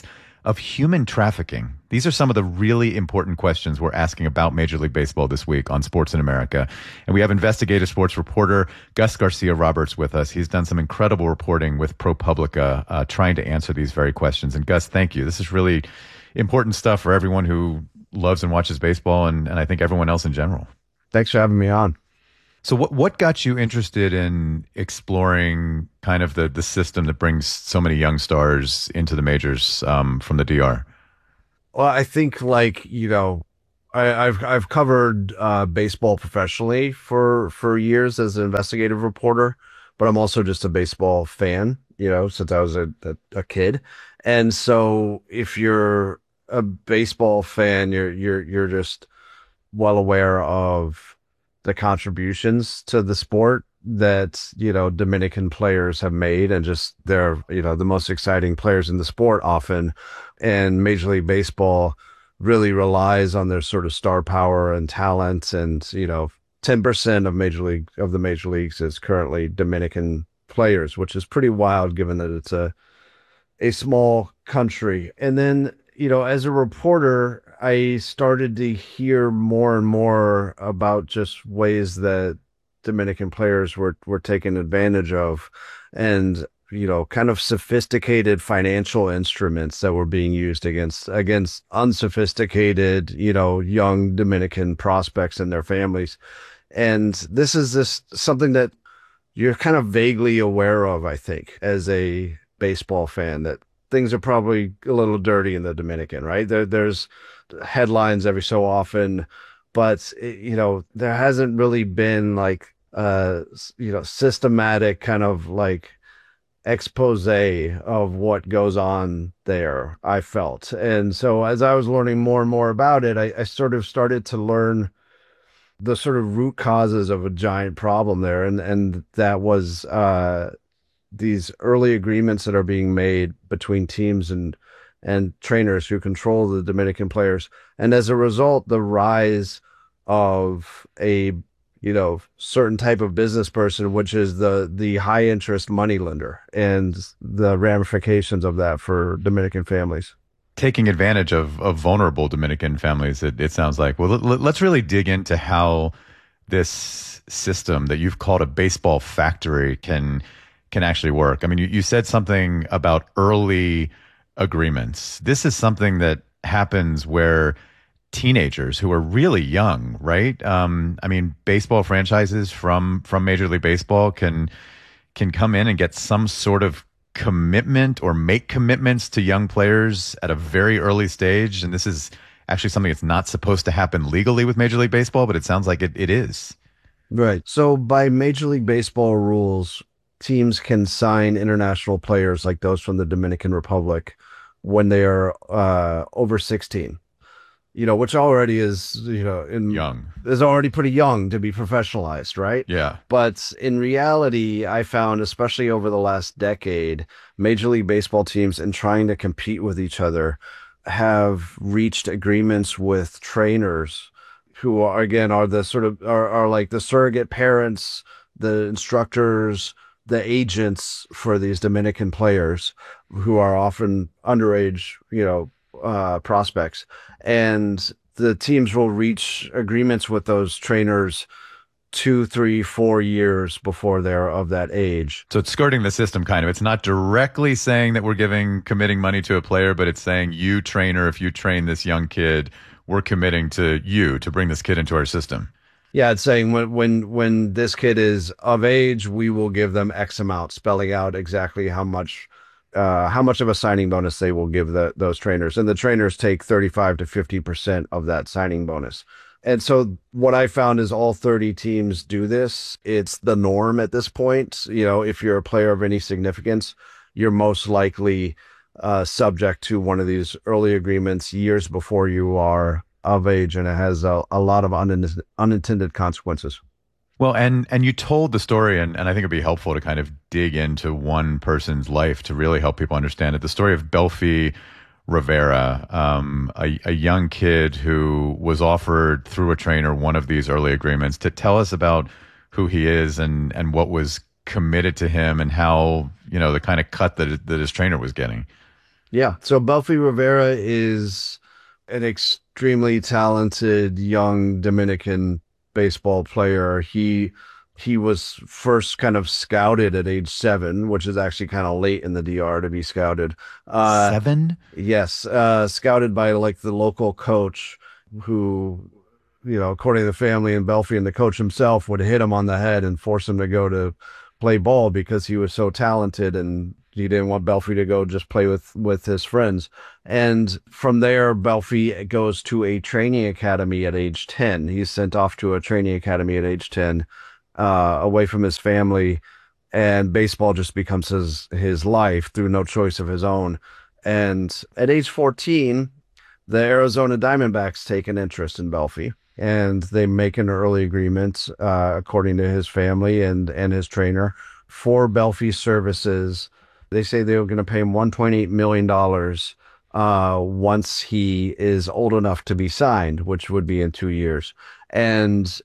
of human trafficking? These are some of the really important questions we're asking about Major League Baseball this week on Sports in America. And we have investigative sports reporter Gus Garcia-Roberts with us. He's done some incredible reporting with ProPublica, uh, trying to answer these very questions. And Gus, thank you. This is really important stuff for everyone who loves and watches baseball, and, and I think everyone else in general. Thanks for having me on. So what what got you interested in exploring kind of the, the system that brings so many young stars into the majors um, from the D R? Well, I think like, you know, I, I've I've covered uh, baseball professionally for, for years as an investigative reporter, but I'm also just a baseball fan, you know, since I was a, a, a kid. And so if you're a baseball fan, you're you're you're just well aware of the contributions to the sport that, you know, Dominican players have made, and just they're, you know, the most exciting players in the sport often. And Major League Baseball really relies on their sort of star power and talent. And, you know, ten percent of Major League of the major leagues is currently Dominican players, which is pretty wild given that it's a, a small country. And then, you know, as a reporter, I started to hear more and more about just ways that Dominican players were, were taken advantage of, and, you know, kind of sophisticated financial instruments that were being used against, against unsophisticated, you know, young Dominican prospects and their families. And this is this something that you're kind of vaguely aware of, I think, as a baseball fan, that things are probably a little dirty in the Dominican, right? There, there's headlines every so often, but, you know, there hasn't really been like, uh, you know, systematic kind of like expose of what goes on there, I felt. And so as I was learning more and more about it, I, I sort of started to learn the sort of root causes of a giant problem there. And, and that was, uh, these early agreements that are being made between teams and and trainers who control the Dominican players. And as a result, the rise of a, you know, certain type of business person, which is the the high interest money lender, and the ramifications of that for Dominican families. Taking advantage of, of vulnerable Dominican families, it, it sounds like. Well, let, let's really dig into how this system that you've called a baseball factory can can actually work. I mean, you, you said something about early agreements. This is something that happens where teenagers who are really young, right? Um, I mean, baseball franchises from from Major League Baseball can can come in and get some sort of commitment or make commitments to young players at a very early stage. And this is actually something that's not supposed to happen legally with Major League Baseball, but it sounds like it, it is. Right. So by Major League Baseball rules, teams can sign international players like those from the Dominican Republic when they are uh, over sixteen, you know, which already is, you know, in, young is already pretty young to be professionalized, right? Yeah. But in reality, I found, especially over the last decade, Major League Baseball teams, in trying to compete with each other, have reached agreements with trainers who are, again, are the sort of are, are like the surrogate parents, the instructors, the agents for these Dominican players, who are often underage, you know, uh, prospects. And the teams will reach agreements with those trainers two, three, four years before they're of that age. So it's skirting the system, kind of. It's not directly saying that we're giving, committing money to a player, but it's saying, you trainer, if you train this young kid, we're committing to you to bring this kid into our system. Yeah, it's saying when when when this kid is of age, we will give them X amount, spelling out exactly how much uh, how much of a signing bonus they will give the, those trainers. And the trainers take thirty-five to fifty percent of that signing bonus. And so what I found is all thirty teams do this. It's the norm at this point. You know, if you're a player of any significance, you're most likely uh, subject to one of these early agreements years before you are of age, and it has a, a lot of un- unintended consequences. Well, and and you told the story, and, and I think it'd be helpful to kind of dig into one person's life to really help people understand it. The story of Belfi Rivera, um, a, a young kid who was offered through a trainer one of these early agreements. To tell us about who he is and, and what was committed to him, and how, you know, the kind of cut that, that his trainer was getting. Yeah. So Belfi Rivera is an extremely talented young Dominican baseball player. He he was first kind of scouted at age seven, which is actually kind of late in the D R to be scouted. Uh, seven? Yes. Uh, scouted by like the local coach who, you know, according to the family and Belfi and the coach himself, would hit him on the head and force him to go to play ball because he was so talented and he didn't want Belfi to go just play with, with his friends. And from there, Belfi goes to a training academy at age ten. He's sent off to a training academy at age ten, uh, away from his family, and baseball just becomes his, his life through no choice of his own. And at age fourteen, the Arizona Diamondbacks take an interest in Belfi, and they make an early agreement, uh, according to his family and, and his trainer, for Belfi's services. They say they were going to pay him one point eight million dollars uh, once he is old enough to be signed, which would be in two years. And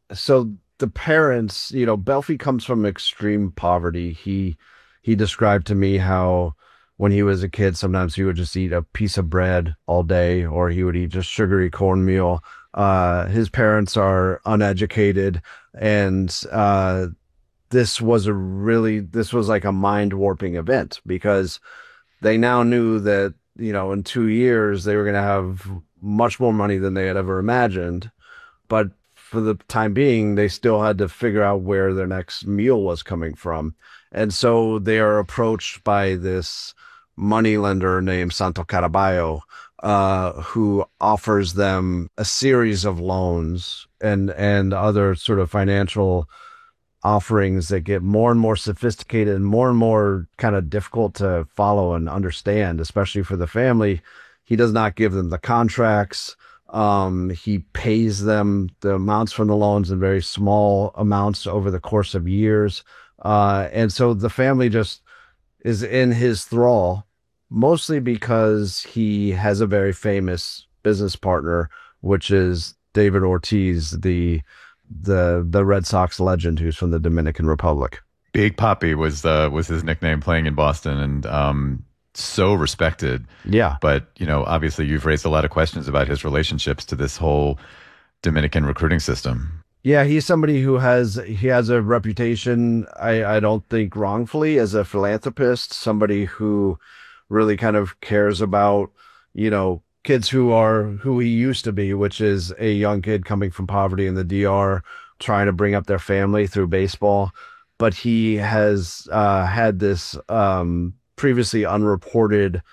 so the parents, you know, Belfi comes from extreme poverty. He he described to me how when he was a kid, sometimes he would just eat a piece of bread all day, or he would eat just sugary cornmeal. Uh, his parents are uneducated, and uh, this was a really, this was like a mind warping event, because they now knew that, you know, in two years they were going to have much more money than they had ever imagined. But for the time being, they still had to figure out where their next meal was coming from. And so they are approached by this moneylender named Santo Caraballo, uh, who offers them a series of loans and, and other sort of financial offerings that get more and more sophisticated and more and more kind of difficult to follow and understand, especially for the family. He does not give them the contracts. Um, he pays them the amounts from the loans in very small amounts over the course of years. Uh, and so the family just is in his thrall, mostly because he has a very famous business partner, which is David Ortiz, the the the Red Sox legend who's from the Dominican Republic. Big Papi was uh, was his nickname playing in Boston, and um, so respected. Yeah. But, you know, obviously you've raised a lot of questions about his relationships to this whole Dominican recruiting system. Yeah, he's somebody who has he has a reputation, I, I don't think wrongfully, as a philanthropist, somebody who really kind of cares about, you know, kids who are who he used to be, which is a young kid coming from poverty in the D R, trying to bring up their family through baseball. But he has uh, had this um, previously unreported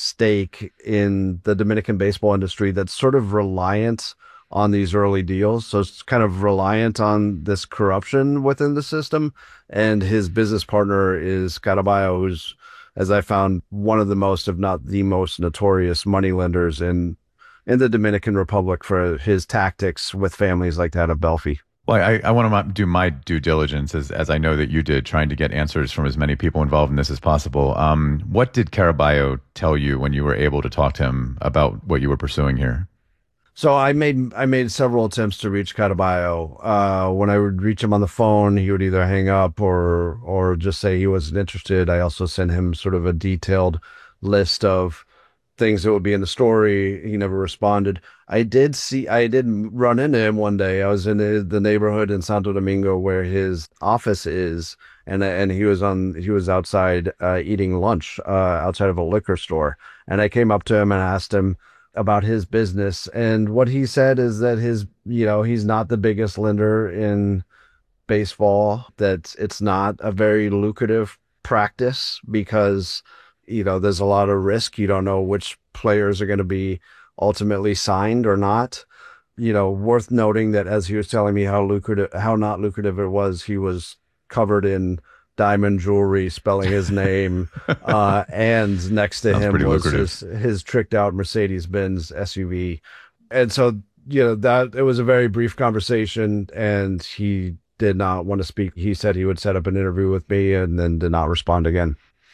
stake in the Dominican baseball industry that's sort of reliant on these early deals. So it's kind of reliant on this corruption within the system. And his business partner is Caraballo, who's, as I found, one of the most, if not the most notorious moneylenders in in the Dominican Republic for his tactics with families like that of Belfi. Well, I, I want to do my due diligence, as, as I know that you did, trying to get answers from as many people involved in this as possible. Um, what did Caraballo tell you when you were able to talk to him about what you were pursuing here? So I made I made several attempts to reach Caraballo. Uh, when I would reach him on the phone, he would either hang up or or just say he wasn't interested. I also sent him sort of a detailed list of things that would be in the story. He never responded. I did see, I did run into him one day. I was in the, the neighborhood in Santo Domingo where his office is, and and he was on, he was outside uh, eating lunch uh, outside of a liquor store. And I came up to him and asked him about his business. And what he said is that his, you know, he's not the biggest lender in baseball, that it's not a very lucrative practice because, you know, there's a lot of risk. You don't know which players are going to be ultimately signed or not. You know, worth noting that as he was telling me how lucrative, how not lucrative it was, he was covered in diamond jewelry, spelling his name, uh, and next to Sounds him was his, lucrative. his tricked out Mercedes-Benz S U V. And so, you know, that it was a very brief conversation, and he did not want to speak. He said he would set up an interview with me and then did not respond again.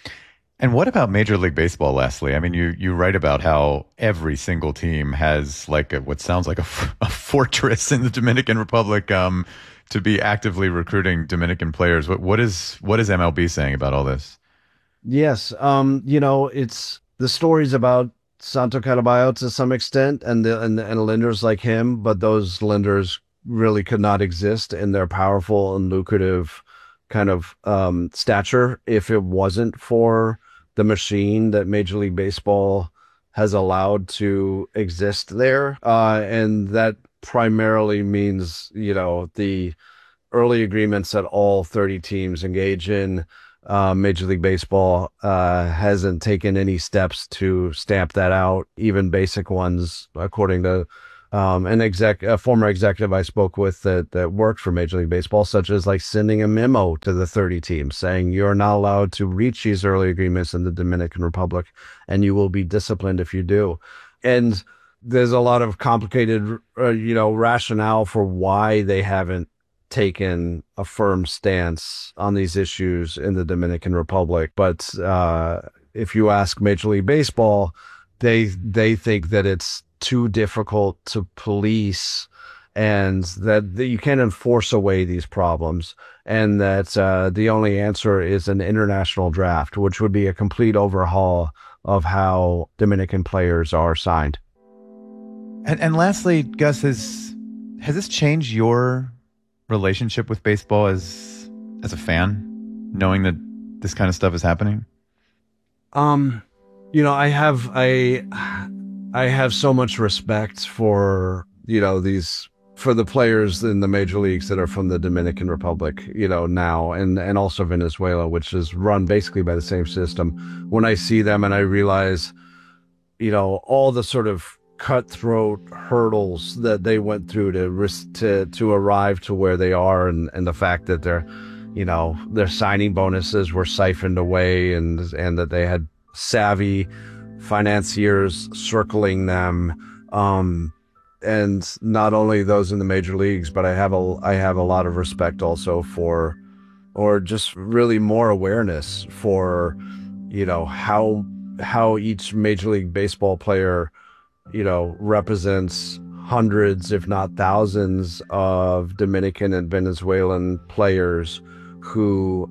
And what about Major League Baseball, Leslie? I mean, you, you write about how every single team has like a, what sounds like a, a fortress in the Dominican Republic um, to be actively recruiting Dominican players. What what is what is M L B saying about all this? Yes, um, you know, it's the stories about Santo Caraballo to some extent, and the, and and lenders like him, but those lenders really could not exist in their powerful and lucrative kind of um, stature if it wasn't for the machine that Major League Baseball has allowed to exist there. Uh, and that primarily means, you know, the early agreements that all thirty teams engage in. Uh, Major League Baseball uh, hasn't taken any steps to stamp that out, even basic ones, according to um, an exec, a former executive I spoke with that, that worked for Major League Baseball, such as like sending a memo to the thirty teams saying you're not allowed to reach these early agreements in the Dominican Republic, and you will be disciplined if you do. And there's a lot of complicated, uh, you know, rationale for why they haven't taken a firm stance on these issues in the Dominican Republic. But uh, if you ask Major League Baseball, they they think that it's too difficult to police and that, that you can't enforce away these problems, and that uh, the only answer is an international draft, which would be a complete overhaul of how Dominican players are signed. And, and lastly, Gus, has, has this changed your relationship with baseball as as a fan, knowing that this kind of stuff is happening? Um, you know, I have I I have so much respect for, you know, these for the players in the major leagues that are from the Dominican Republic, you know, now, and and also Venezuela, which is run basically by the same system. When I see them and I realize, you know, all the sort of cutthroat hurdles that they went through to to to arrive to where they are, and and the fact that their, you know, their signing bonuses were siphoned away, and and that they had savvy financiers circling them, um and not only those in the major leagues, but I have a I have a lot of respect also for, or just really more awareness for, you know, how how each Major League Baseball player, you know, represents hundreds, if not thousands, of Dominican and Venezuelan players who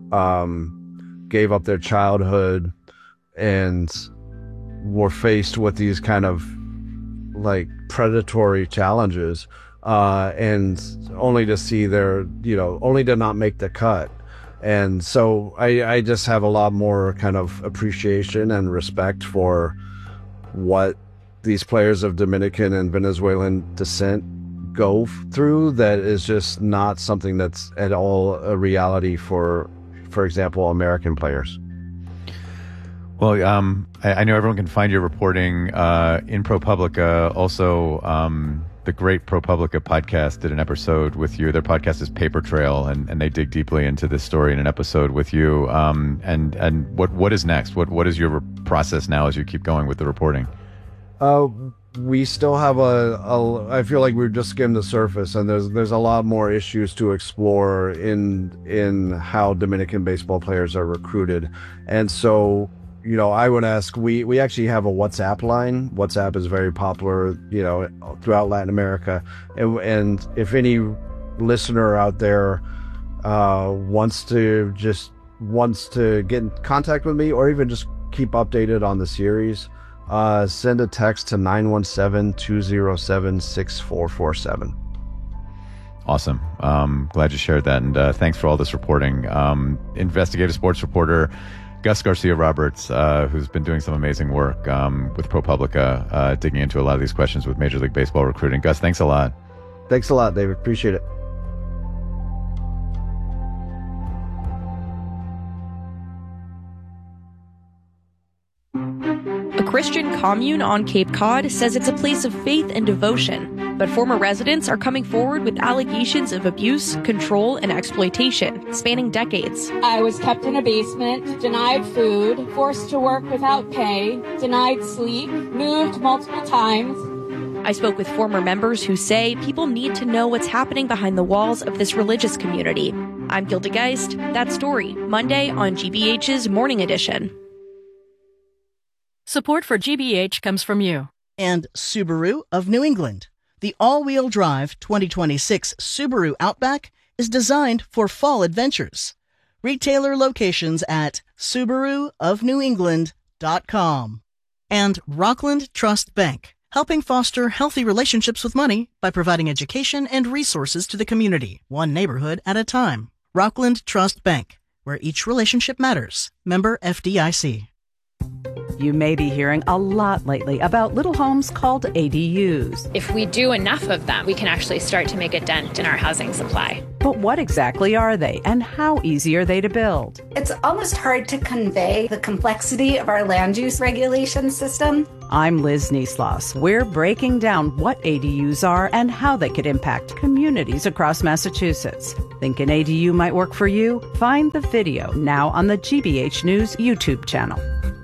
um, gave up their childhood and were faced with these kind of like predatory challenges, uh, and only to see their, you know, only to not make the cut. And so I, I just have a lot more kind of appreciation and respect for what these players of Dominican and Venezuelan descent go through. That is just not something that's at all a reality for, for example, American players. Well, um, I, I know everyone can find your reporting uh, in ProPublica. Also, um, the great ProPublica podcast did an episode with you. Their podcast is Paper Trail, and, and they dig deeply into this story in an episode with you. Um, and and what what is next? What what is your process now as you keep going with the reporting? Uh, we still have a, a, I feel like we've just skimmed the surface, and there's there's a lot more issues to explore in in how Dominican baseball players are recruited. And so, you know, I would ask, we, we actually have a WhatsApp line. WhatsApp is very popular, you know, throughout Latin America. And, and if any listener out there uh, wants to just wants to get in contact with me, or even just keep updated on the series, uh, send a text to nine one seven, two zero seven, six four four seven. Awesome. Um, glad you shared that. And uh, thanks for all this reporting. Um, investigative sports reporter Gus Garcia-Roberts, uh, who's been doing some amazing work um, with ProPublica, uh, digging into a lot of these questions with Major League Baseball recruiting. Gus, thanks a lot. Thanks a lot, David. Appreciate it. A Christian commune on Cape Cod says it's a place of faith and devotion, but former residents are coming forward with allegations of abuse, control, and exploitation spanning decades. I was kept in a basement, denied food, forced to work without pay, denied sleep, moved multiple times. I spoke with former members who say people need to know what's happening behind the walls of this religious community. I'm Gilda Geist. That story, Monday on G B H's Morning Edition. Support for G B H comes from you. And Subaru of New England. The all-wheel drive twenty twenty-six Subaru Outback is designed for fall adventures. Retailer locations at Subaru of New England dot com. And Rockland Trust Bank, helping foster healthy relationships with money by providing education and resources to the community, one neighborhood at a time. Rockland Trust Bank, where each relationship matters. Member F D I C. You may be hearing a lot lately about little homes called A D Us. If we do enough of them, we can actually start to make a dent in our housing supply. But what exactly are they, and how easy are they to build? It's almost hard to convey the complexity of our land use regulation system. I'm Liz Niesloss. We're breaking down what A D Us are and how they could impact communities across Massachusetts. Think an A D U might work for you? Find the video now on the G B H News YouTube channel.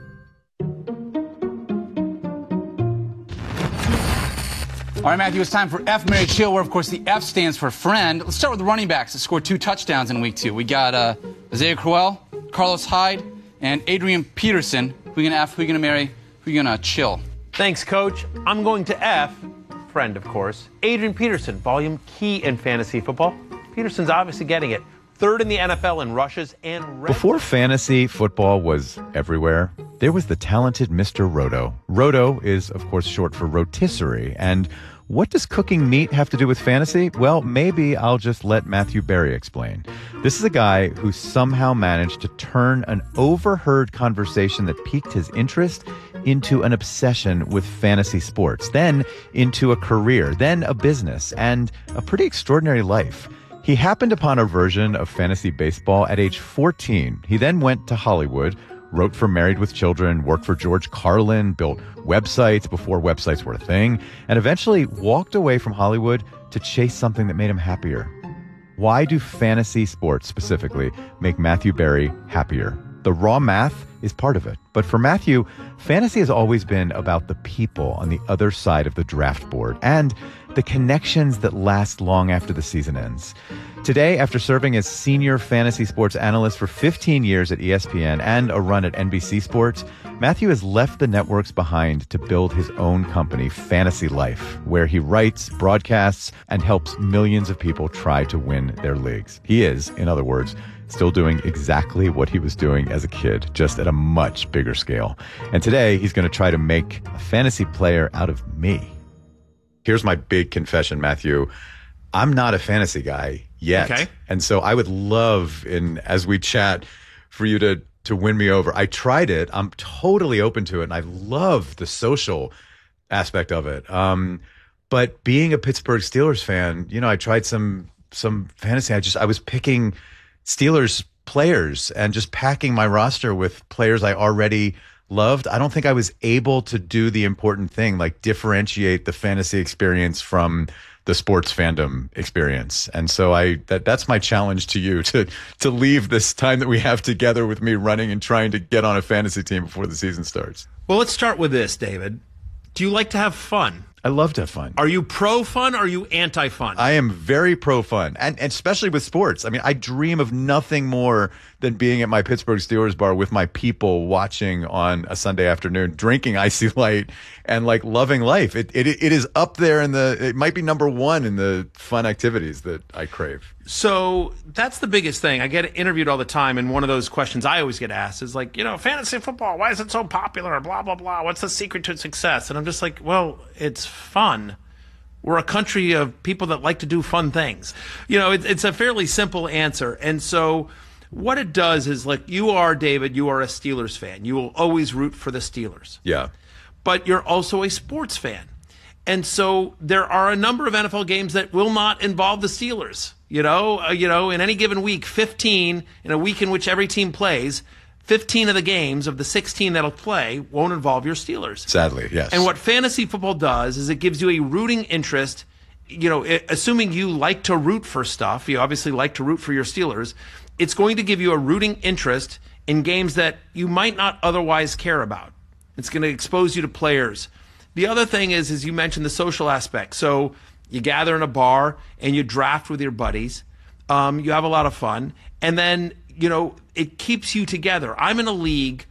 All right, Matthew, it's time for F, Marry, Chill, where, of course, the F stands for friend. Let's start with the running backs that scored two touchdowns in week two. We got uh, Isaiah Crowell, Carlos Hyde, and Adrian Peterson. Who are you going to F, who are you going to marry, who are you going to chill? Thanks, Coach. I'm going to F, friend, of course, Adrian Peterson, volume key in fantasy football. Peterson's obviously getting it. Third in the N F L in rushes and... Red- Before fantasy football was everywhere, there was the talented Mister Roto. Roto is, of course, short for rotisserie. And what does cooking meat have to do with fantasy? Well, maybe I'll just let Matthew Berry explain. This is a guy who somehow managed to turn an overheard conversation that piqued his interest into an obsession with fantasy sports, then into a career, then a business, and a pretty extraordinary life. He happened upon a version of fantasy baseball at age fourteen. He then went to Hollywood, wrote for Married with Children, worked for George Carlin, built websites before websites were a thing, and eventually walked away from Hollywood to chase something that made him happier. Why do fantasy sports specifically make Matthew Berry happier? The raw math is part of it. But for Matthew, fantasy has always been about the people on the other side of the draft board and the connections that last long after the season ends. Today, after serving as senior fantasy sports analyst for fifteen years at E S P N and a run at N B C Sports, Matthew has left the networks behind to build his own company, Fantasy Life, where he writes, broadcasts, and helps millions of people try to win their leagues. He is, in other words, still doing exactly what he was doing as a kid, just at a much bigger scale. And today, he's going to try to make a fantasy player out of me. Here's my big confession, Matthew. I'm not a fantasy guy yet. Okay. And so I would love, in as we chat, for you to to win me over. I tried it. I'm totally open to it. And I love the social aspect of it. Um, but being a Pittsburgh Steelers fan, you know, I tried some some fantasy. I just I was picking Steelers players and just packing my roster with players I already loved. I don't think I was able to do the important thing, like differentiate the fantasy experience from the sports fandom experience. And so I that that's my challenge to you, to to leave this time that we have together with me running and trying to get on a fantasy team before the season starts. Well, let's start with this, David. Do you like to have fun? I love to have fun. Are you pro fun or are you anti fun? I am very pro fun, and, and especially with sports. I mean, I dream of nothing more than being at my Pittsburgh Steelers bar with my people, watching on a Sunday afternoon, drinking Icy Light, and like loving life. It it it is up there in the. It might be number one in the fun activities that I crave. So that's the biggest thing. I get interviewed all the time, and one of those questions I always get asked is like, you know, fantasy football, why is it so popular? Blah, blah, blah. What's the secret to success? And I'm just like, well, it's fun. We're a country of people that like to do fun things. You know, it, it's a fairly simple answer. And so what it does is, like, you are, David, you are a Steelers fan. You will always root for the Steelers. Yeah. But you're also a sports fan. And so there are a number of N F L games that will not involve the Steelers. You know, uh, you know, in any given week, fifteen, in a week in which every team plays, fifteen of the games of the sixteen that'll play won't involve your Steelers. Sadly, yes. And what fantasy football does is it gives you a rooting interest. You know, it, assuming you like to root for stuff, you obviously like to root for your Steelers, it's going to give you a rooting interest in games that you might not otherwise care about. It's going to expose you to players. The other thing is, as you mentioned, the social aspect. So you gather in a bar and you draft with your buddies. Um, you have a lot of fun. And then, you know, it keeps you together. I'm in a league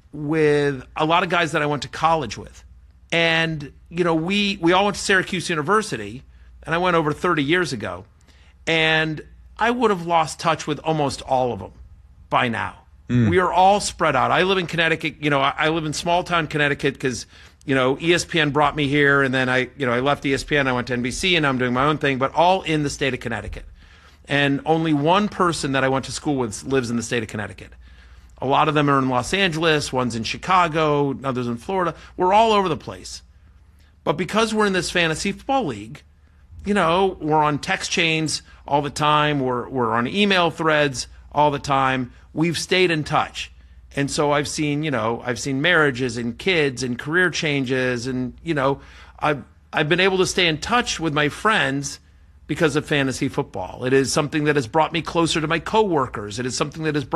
with a lot of guys that I went to college with. And, you know, we, we all went to Syracuse University, and I went over thirty years ago. And I would have lost touch with almost all of them by now. Mm. We are all spread out. I live in Connecticut. You know, I, I live in small town Connecticut because, you know, E S P N brought me here, and then I, you know, I left E S P N. I went to N B C, and I'm doing my own thing, but all in the state of Connecticut. And only one person that I went to school with lives in the state of Connecticut. A lot of them are in Los Angeles. One's in Chicago. Others in Florida. We're all over the place. But because we're in this fantasy football league, you know, we're on text chains all the time. We're we're on email threads all the time. We've stayed in touch. And so I've seen, you know, I've seen marriages and kids and career changes. And, you know, I've, I've been able to stay in touch with my friends because of fantasy football. It is something that has brought me closer to my coworkers. It is something that has brought